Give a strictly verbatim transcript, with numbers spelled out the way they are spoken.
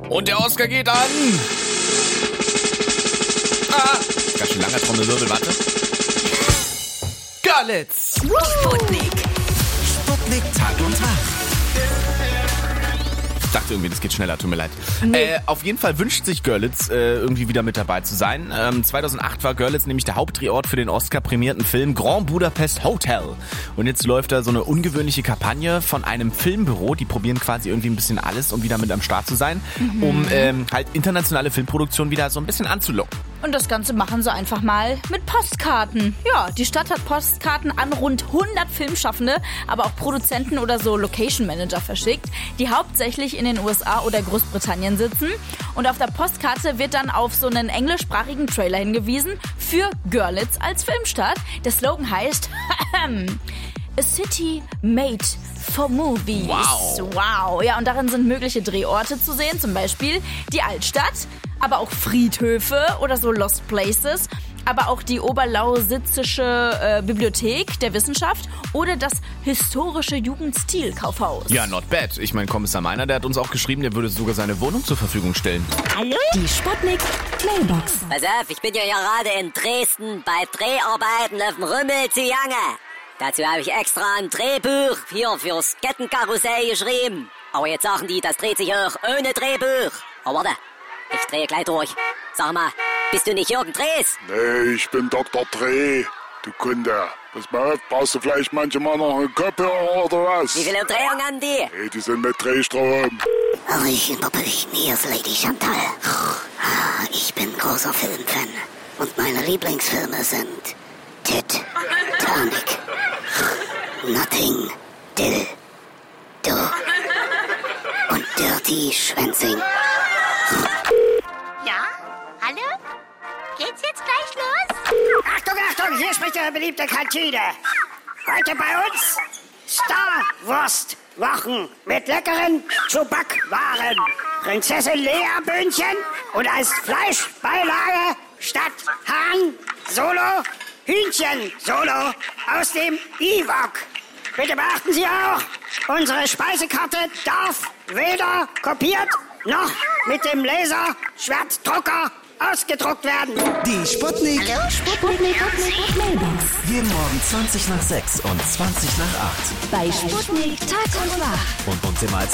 Und der Oscar geht an... Ah, ganz schön langer Trommelwirbel, warte. Görlitz! Sputnik. Sputnik Tag und Tag. Ich dachte irgendwie, das geht schneller, tut mir leid. Nee. Äh, auf jeden Fall wünscht sich Görlitz äh, irgendwie wieder mit dabei zu sein. Ähm, zweitausendacht war Görlitz nämlich der Hauptdrehort für den Oscar-prämierten Film Grand Budapest Hotel. Und jetzt läuft da so eine ungewöhnliche Kampagne von einem Filmbüro. Die probieren quasi irgendwie ein bisschen alles, um wieder mit am Start zu sein, mhm. um ähm, halt internationale Filmproduktion wieder so ein bisschen anzulocken. Und das Ganze machen sie einfach mal mit Postkarten. Ja, die Stadt hat Postkarten an rund hundert Filmschaffende, aber auch Produzenten oder so Location Manager verschickt, die hauptsächlich in den U S A oder Großbritannien sitzen. Und auf der Postkarte wird dann auf so einen englischsprachigen Trailer hingewiesen für Görlitz als Filmstadt. Der Slogan heißt A City Made for Movies. Wow. Wow. Ja, und darin sind mögliche Drehorte zu sehen, zum Beispiel die Altstadt, aber auch Friedhöfe oder so Lost Places, aber auch die Oberlausitzische äh, Bibliothek der Wissenschaft oder das historische Jugendstil-Kaufhaus. Ja, not bad. Ich meine, Kommissar Meiner, der hat uns auch geschrieben, der würde sogar seine Wohnung zur Verfügung stellen. Hallo? Die Sputnik Mailbox. Pass auf, ich bin ja gerade in Dresden bei Dreharbeiten auf dem Rümmel zu Jange. Dazu habe ich extra ein Drehbuch hier fürs Kettenkarussell geschrieben. Aber jetzt sagen die, das dreht sich auch ohne Drehbuch. Aber warte, ich drehe gleich durch. Sag mal, bist du nicht Jürgen Drees? Nee, ich bin Doktor Dreh, du Kunde. Pass mal auf, brauchst du vielleicht manchmal noch einen Kopfhörer oder was? Wie viele Umdrehungen haben die? Nee, die sind mit Drehstrom. Hallöchen, Popöchen, hier ist Lady Chantal. Ich bin großer Filmfan. Und meine Lieblingsfilme sind Titanic, Notting, Dill, Do und Dirty Schwänzing. Ja? Hallo? Geht's jetzt gleich los? Achtung, Achtung, hier spricht Ihre beliebte Kantine. Heute bei uns Starwurst-Wochen mit leckeren Chewback-Waren. Prinzessin Lea-Böhnchen und als Fleischbeilage statt Hahn Solo Hühnchen Solo aus dem Ewok. Bitte beachten Sie auch, unsere Speisekarte darf weder kopiert noch mit dem Laserschwertdrucker ausgedruckt werden. Die Sputnik. Hallo? Sputnik Mailbox. Jeden Morgen zwanzig nach sechs und zwanzig nach acht. Bei Sputnik Tag und Tag. Und uns immer als